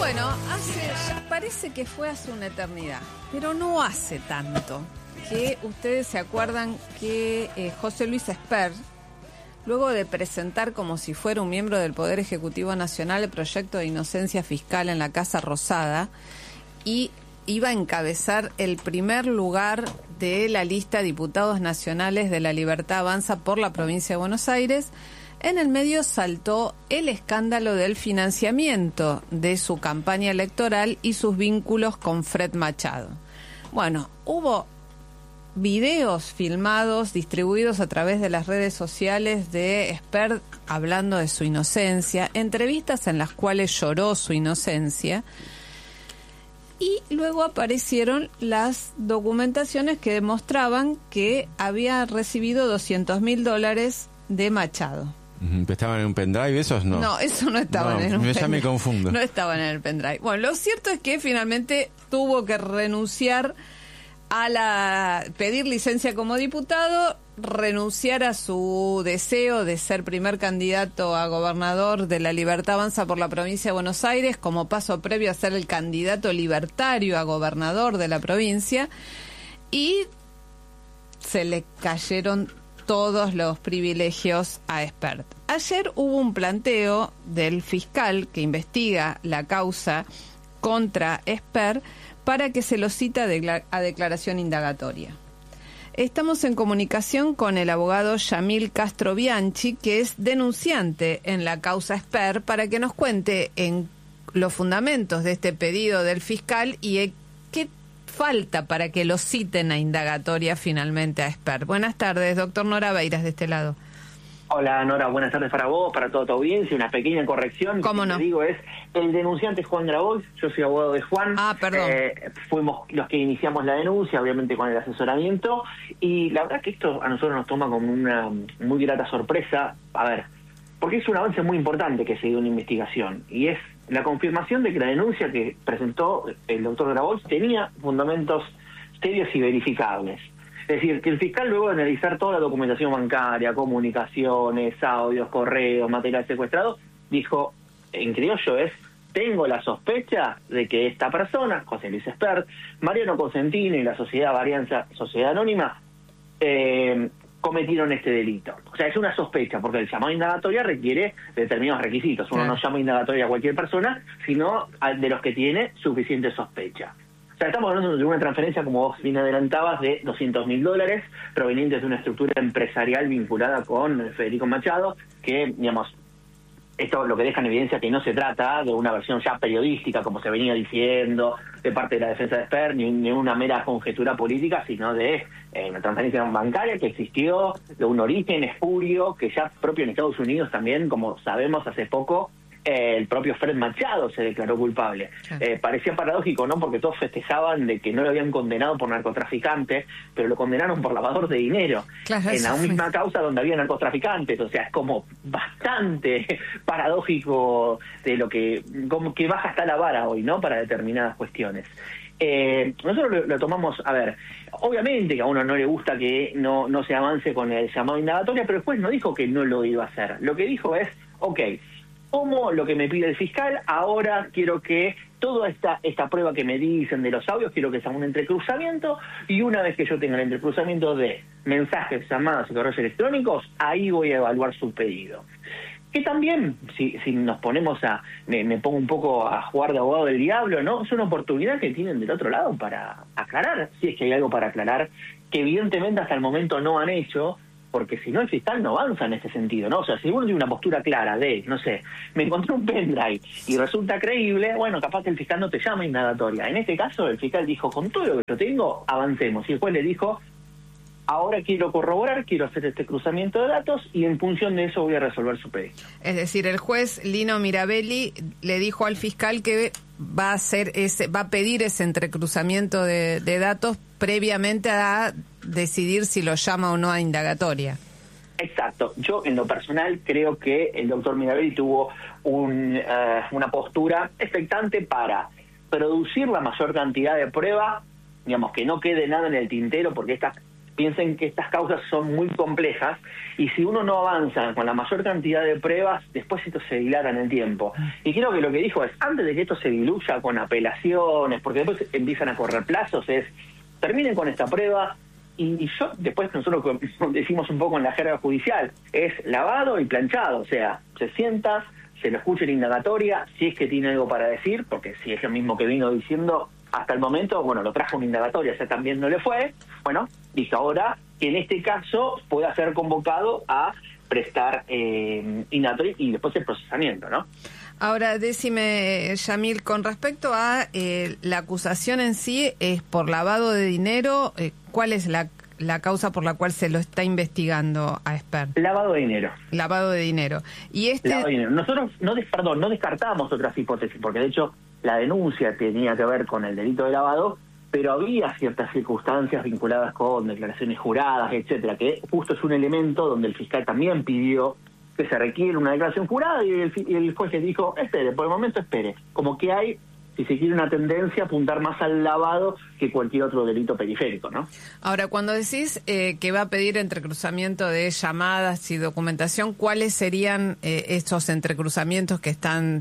Bueno, parece que fue hace una eternidad, pero no hace tanto que ustedes se acuerdan que José Luis Espert, luego de presentar como si fuera un miembro del Poder Ejecutivo Nacional el proyecto de inocencia fiscal en la Casa Rosada, y iba a encabezar el primer lugar de la lista de diputados nacionales de La Libertad Avanza por la provincia de Buenos Aires, en el medio saltó el escándalo del financiamiento de su campaña electoral y sus vínculos con Fred Machado. Bueno, hubo videos filmados, distribuidos a través de las redes sociales de Espert hablando de su inocencia, entrevistas en las cuales lloró su inocencia, y luego aparecieron las documentaciones que demostraban que había recibido $200.000 de Machado. ¿Estaban en un pendrive esos? No, eso no estaban en un pendrive. Ya me confundo. No estaban en el pendrive. Bueno, lo cierto es que finalmente tuvo que renunciar a pedir licencia como diputado, renunciar a su deseo de ser primer candidato a gobernador de La Libertad Avanza por la provincia de Buenos Aires, como paso previo a ser el candidato libertario a gobernador de la provincia, y se le cayeron todos los privilegios a Espert. Ayer hubo un planteo del fiscal que investiga la causa contra Espert para que se lo cita a declaración indagatoria. Estamos en comunicación con el abogado Yamil Castro Bianchi, que es denunciante en la causa Espert, para que nos cuente en los fundamentos de este pedido del fiscal y qué falta para que lo citen a indagatoria finalmente a Espert. Buenas tardes, doctor Nora Beiras, de este lado. Hola Nora, buenas tardes para vos, para toda tu audiencia. Una pequeña corrección. ¿Cómo no? Te digo, es el denunciante Juan Grabois, yo soy abogado de Juan. Perdón. Fuimos los que iniciamos la denuncia, obviamente con el asesoramiento, y la verdad que esto a nosotros nos toma como una muy grata sorpresa, porque es un avance muy importante que se dio una investigación, y es la confirmación de que la denuncia que presentó el doctor Grabois tenía fundamentos serios y verificables. Es decir, que el fiscal, luego de analizar toda la documentación bancaria, comunicaciones, audios, correos, material secuestrado, dijo, en criollo tengo la sospecha de que esta persona, José Luis Espert, Mariano Cosentino y la Sociedad Varianza, Sociedad Anónima, cometieron este delito. O sea, es una sospecha, porque el llamado a indagatoria requiere determinados requisitos. Uno no llama a indagatoria a cualquier persona, sino de los que tiene suficiente sospecha. O sea, estamos hablando de una transferencia, como vos bien adelantabas, de $200.000 provenientes de una estructura empresarial vinculada con Federico Machado, que, digamos, esto lo que deja en evidencia que no se trata de una versión ya periodística, como se venía diciendo, de parte de la defensa de Espert, ni una mera conjetura política, sino de una transferencia bancaria que existió, de un origen espurio, que ya propio en Estados Unidos también, como sabemos hace poco, el propio Fred Machado se declaró culpable. Parecía paradójico, ¿no? Porque todos festejaban de que no lo habían condenado por narcotraficante, pero lo condenaron por lavador de dinero. Claro, en la misma causa donde había narcotraficantes. O sea, es como bastante paradójico de lo que, como que baja hasta la vara hoy, ¿no? Para determinadas cuestiones. Nosotros lo tomamos, obviamente que a uno no le gusta que no se avance con el llamado a indagatoria, pero el juez no dijo que no lo iba a hacer. Lo que dijo es, como lo que me pide el fiscal, ahora quiero que toda esta prueba que me dicen de los audios, quiero que sea un entrecruzamiento, y una vez que yo tenga el entrecruzamiento de mensajes, llamadas y correos electrónicos, ahí voy a evaluar su pedido. Que también, si nos ponemos me pongo un poco a jugar de abogado del diablo, ¿no? Es una oportunidad que tienen del otro lado para aclarar, si es que hay algo para aclarar, que evidentemente hasta el momento no han hecho, porque si no el fiscal no avanza en este sentido, ¿no? O sea, si uno tiene una postura clara de, no sé, me encontré un pendrive y resulta creíble, bueno, capaz que el fiscal no te llama indagatoria. En este caso, el fiscal dijo, con todo lo que yo tengo, avancemos. Y el juez le dijo, ahora quiero corroborar, quiero hacer este cruzamiento de datos y en función de eso voy a resolver su pedido. Es decir, el juez Lino Mirabelli le dijo al fiscal que va a pedir ese entrecruzamiento de datos previamente a decidir si lo llama o no a indagatoria. Exacto. Yo, en lo personal, creo que el doctor Mirabelli tuvo una postura expectante para producir la mayor cantidad de prueba, digamos, que no quede nada en el tintero, porque Piensen que estas causas son muy complejas y si uno no avanza con la mayor cantidad de pruebas, después esto se dilata en el tiempo. Y creo que lo que dijo es, antes de que esto se diluya con apelaciones, porque después empiezan a correr plazos, es terminen con esta prueba. Y yo, después nosotros decimos un poco en la jerga judicial, es lavado y planchado, o sea, se sienta, se lo escucha en indagatoria, si es que tiene algo para decir, porque si es lo mismo que vino diciendo hasta el momento, bueno, lo trajo en indagatoria, ya también no le fue, bueno, dice ahora que en este caso pueda ser convocado a prestar indagatoria y después el procesamiento, ¿no? Ahora, decime, Yamil, con respecto a la acusación en sí, ¿es por lavado de dinero? ¿Cuál es la causa por la cual se lo está investigando a Esper? Lavado de dinero. Lavado de dinero. Y Lavado de dinero. Nosotros no descartábamos otras hipótesis, porque de hecho la denuncia tenía que ver con el delito de lavado, pero había ciertas circunstancias vinculadas con declaraciones juradas, etcétera, que justo es un elemento donde el fiscal también pidió que se requiere una declaración jurada y el juez le dijo, espere, por el momento espere. Como que hay, si se quiere, una tendencia a apuntar más al lavado que cualquier otro delito periférico, ¿no? Ahora, cuando decís que va a pedir entrecruzamiento de llamadas y documentación, ¿cuáles serían estos entrecruzamientos que están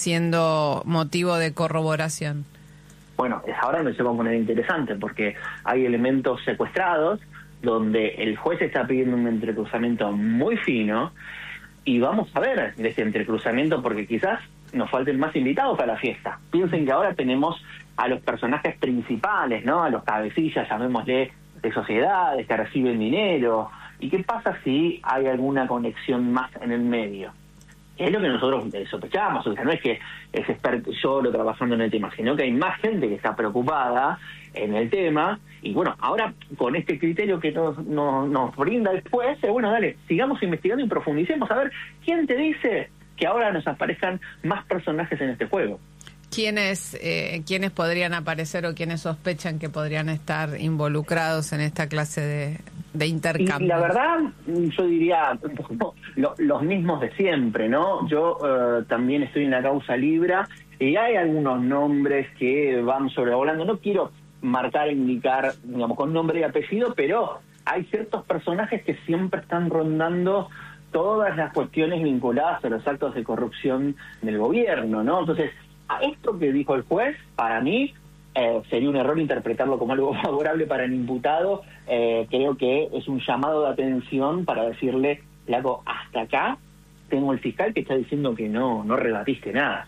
siendo motivo de corroboración? Bueno, ahora me se va a poner interesante porque hay elementos secuestrados donde el juez está pidiendo un entrecruzamiento muy fino. Y vamos a ver de este entrecruzamiento porque quizás nos falten más invitados a la fiesta. Piensen que ahora tenemos a los personajes principales, ¿no? A los cabecillas, llamémosle, de sociedades que reciben dinero. ¿Y qué pasa si hay alguna conexión más en el medio? Es lo que nosotros sospechamos. O sea, no es que es experto solo trabajando en el tema, sino que hay más gente que está preocupada en el tema. Y bueno, ahora con este criterio que nos brinda el juez, bueno, dale, sigamos investigando y profundicemos a ver quién te dice que ahora nos aparezcan más personajes en este juego. ¿Quiénes podrían aparecer o quiénes sospechan que podrían estar involucrados en esta clase de intercambio? Y la verdad, yo diría un poco los mismos de siempre, ¿no? Yo también estoy en la causa Libra y hay algunos nombres que van sobrevolando. No quiero marcar e indicar, digamos, con nombre y apellido, pero hay ciertos personajes que siempre están rondando todas las cuestiones vinculadas a los actos de corrupción del gobierno, ¿no? Entonces, a esto que dijo el juez, para mí, sería un error interpretarlo como algo favorable para el imputado. Creo que es un llamado de atención para decirle, Flaco, hasta acá tengo el fiscal que está diciendo que no rebatiste nada.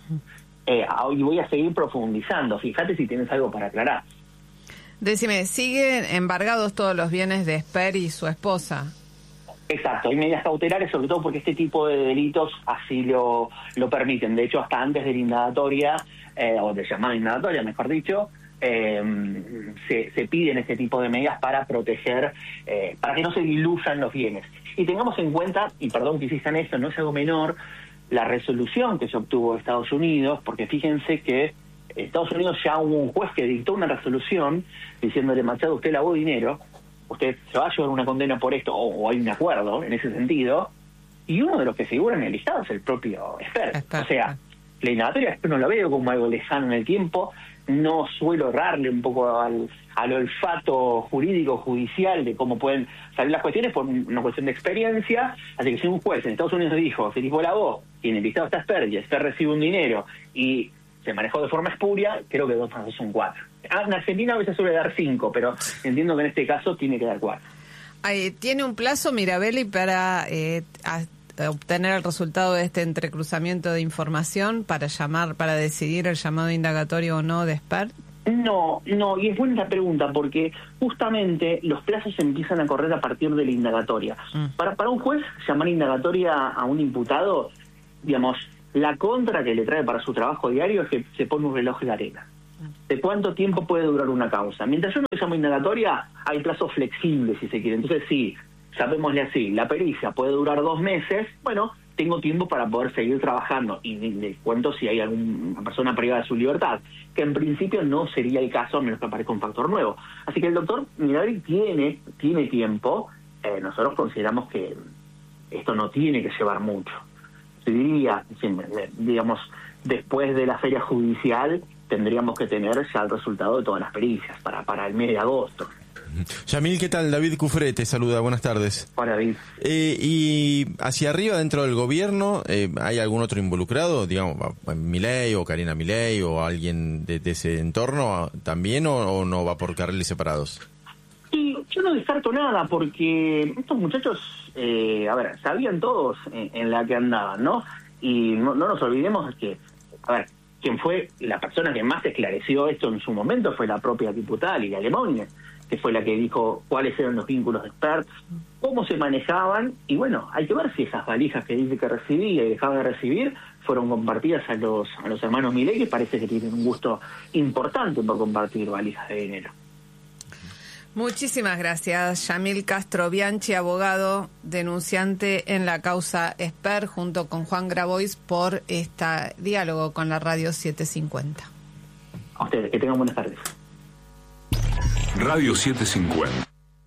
Y voy a seguir profundizando. Fíjate si tienes algo para aclarar. Decime, ¿siguen embargados todos los bienes de Esper y su esposa? Exacto, hay medidas cautelares, sobre todo porque este tipo de delitos así lo permiten. De hecho, hasta antes de la indagatoria, o de llamada indagatoria, mejor dicho, se piden este tipo de medidas para proteger, para que no se diluyan los bienes. Y tengamos en cuenta, y perdón que insista en esto, no es algo menor, la resolución que se obtuvo de Estados Unidos, porque fíjense que Estados Unidos ya hubo un juez que dictó una resolución diciéndole, Machado, usted lavó dinero, usted se va a llevar una condena por esto, o hay un acuerdo en ese sentido, y uno de los que figura en el listado es el propio Esper. O sea, la indagatoria no la veo como algo lejano en el tiempo, no suelo errarle un poco al olfato jurídico, judicial, de cómo pueden salir las cuestiones por una cuestión de experiencia. Así que si un juez en Estados Unidos dijo, Felipe lavó, y en el listado está Esper, y Esper recibe un dinero, y se manejó de forma espuria, creo que 2 más 2 son 4. En Argentina a veces suele dar 5, pero entiendo que en este caso tiene que dar 4. ¿Tiene un plazo Mirabelli para obtener el resultado de este entrecruzamiento de información para decidir el llamado indagatorio o no de Esper? No, y es buena la pregunta porque justamente los plazos empiezan a correr a partir de la indagatoria. Para un juez llamar indagatoria a un imputado, digamos, la contra que le trae para su trabajo diario es que se pone un reloj de arena. ¿De cuánto tiempo puede durar una causa? Mientras yo no llamo indagatoria, hay plazos flexibles, si se quiere. Entonces, sí, llamémosle así, la pericia puede durar 2 meses, bueno, tengo tiempo para poder seguir trabajando. Y les cuento si hay alguna persona privada de su libertad, que en principio no sería el caso a menos que aparezca un factor nuevo. Así que el doctor Mirabelli tiene tiempo. Nosotros consideramos que esto no tiene que llevar mucho. Se diría, digamos, después de la feria judicial tendríamos que tener ya el resultado de todas las pericias para el mes de agosto. Yamil, ¿qué tal? David Cufré te saluda, buenas tardes. Hola, David. Y hacia arriba, dentro del gobierno, ¿hay algún otro involucrado? Digamos, Milei o Karina Milei o alguien de ese entorno también, o no va por carriles separados? Y yo no descarto nada, porque estos muchachos, sabían todos en la que andaban, ¿no? Y no nos olvidemos que, quien fue la persona que más esclareció esto en su momento fue la propia diputada Lilia Lemoine, que fue la que dijo cuáles eran los vínculos de Spert, cómo se manejaban, y bueno, hay que ver si esas valijas que dice que recibía y dejaba de recibir fueron compartidas a los hermanos Milei, que parece que tienen un gusto importante por compartir valijas de dinero. Muchísimas gracias, Yamil Castro Bianchi, abogado denunciante en la causa Spert, junto con Juan Grabois, por este diálogo con la Radio 750. A ustedes, que tengan buenas tardes. Radio 750.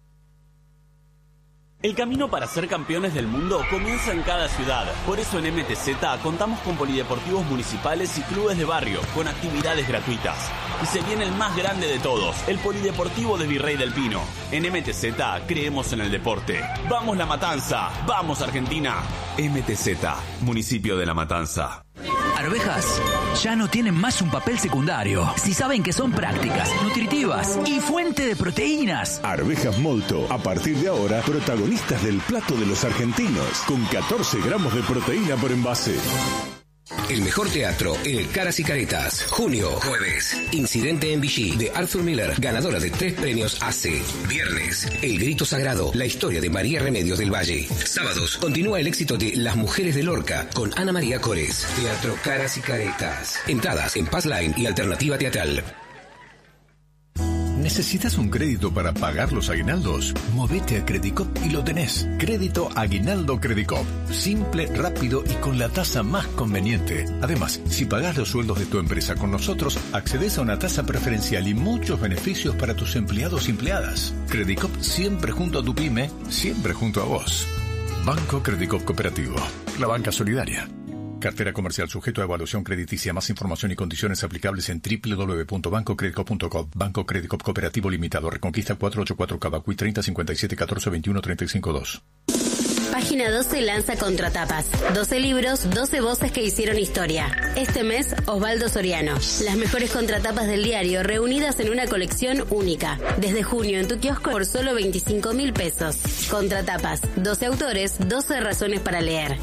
El camino para ser campeones del mundo comienza en cada ciudad. Por eso en MTZ contamos con polideportivos municipales y clubes de barrio, con actividades gratuitas. Y se viene el más grande de todos, el Polideportivo de Virrey del Pino. En MTZ creemos en el deporte. ¡Vamos La Matanza! ¡Vamos Argentina! MTZ, Municipio de La Matanza. Arvejas ya no tienen más un papel secundario. Si saben que son prácticas, nutritivas y fuente de proteínas. Arvejas Molto, a partir de ahora, protagonistas del plato de los argentinos, con 14 gramos de proteína por envase. El mejor teatro en el Caras y Caretas. Junio, jueves. Incidente en Vichy, de Arthur Miller, ganadora de 3 premios AC. Viernes, El Grito Sagrado, la historia de María Remedios del Valle. Sábados, continúa el éxito de Las Mujeres de Lorca, con Ana María Cores. Teatro Caras y Caretas. Entradas en Passline y Alternativa Teatral. ¿Necesitas un crédito para pagar los aguinaldos? Movete a Credicop y lo tenés. Crédito Aguinaldo Credicop. Simple, rápido y con la tasa más conveniente. Además, si pagás los sueldos de tu empresa con nosotros, accedes a una tasa preferencial y muchos beneficios para tus empleados y empleadas. Credicop, siempre junto a tu pyme, siempre junto a vos. Banco Credicop Cooperativo. La banca solidaria. Cartera comercial sujeto a evaluación crediticia. Más información y condiciones aplicables en www.bancocredicop.com. Banco Credicop Cooperativo Limitado. Reconquista 484 Cavacuy 30 57 14 21 35 2. Página 12 lanza Contratapas. 12 libros, 12 voces que hicieron historia. Este mes, Osvaldo Soriano. Las mejores contratapas del diario reunidas en una colección única. Desde junio en tu kiosco por solo 25.000 pesos. Contratapas. 12 autores, 12 razones para leer.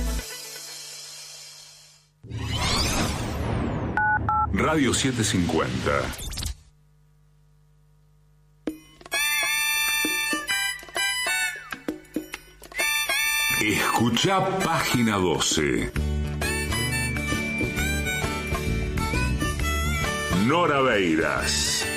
Radio 750. Escucha Página 12. Nora Beiras.